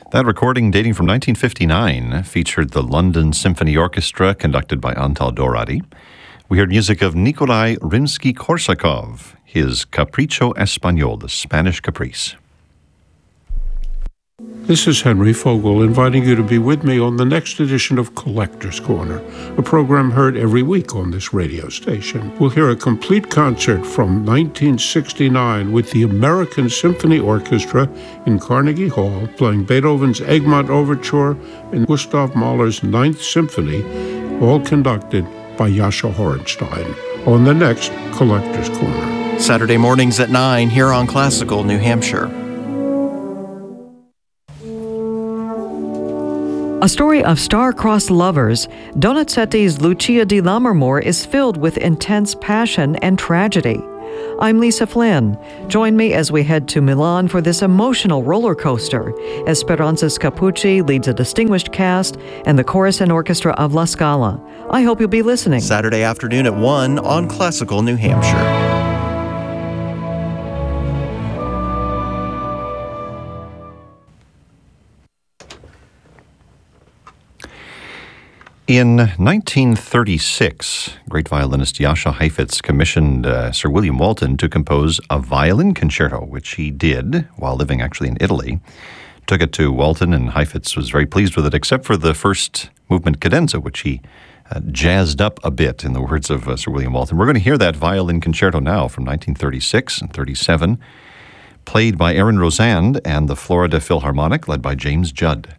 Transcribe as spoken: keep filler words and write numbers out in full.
That recording, dating from nineteen fifty-nine, featured the London Symphony Orchestra, conducted by Antal Dorady. We heard music of Nikolai Rimsky-Korsakov, his Capricho Español, the Spanish Caprice. This is Henry Fogel, inviting you to be with me on the next edition of Collector's Corner, a program heard every week on this radio station. We'll hear a complete concert from nineteen sixty-nine with the American Symphony Orchestra in Carnegie Hall, playing Beethoven's Egmont Overture and Gustav Mahler's Ninth Symphony, all conducted by Jascha Horenstein, on the next Collector's Corner. Saturday mornings at nine here on Classical New Hampshire. A story of star-crossed lovers, Donizetti's Lucia di Lammermoor is filled with intense passion and tragedy. I'm Lisa Flynn. Join me as we head to Milan for this emotional roller coaster, as Speranza Scapucci leads a distinguished cast and the chorus and orchestra of La Scala. I hope you'll be listening. Saturday afternoon at one on Classical New Hampshire. In nineteen thirty-six, great violinist Jascha Heifetz commissioned uh, Sir William Walton to compose a violin concerto, which he did while living actually in Italy. Took it to Walton, and Heifetz was very pleased with it, except for the first movement cadenza, which he uh, jazzed up a bit, in the words of uh, Sir William Walton. We're going to hear that violin concerto now from nineteen thirty-six and thirty-seven, played by Aaron Rosand and the Florida Philharmonic, led by James Judd.